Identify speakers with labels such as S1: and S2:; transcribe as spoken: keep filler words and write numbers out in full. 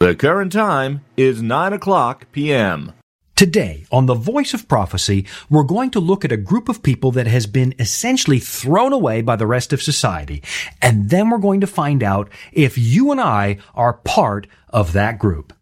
S1: The current time is nine o'clock p.m.
S2: Today, on The Voice of Prophecy, we're going to look at a group of people that has been essentially thrown away by the rest of society. And then we're going to find out if you and I are part of that group.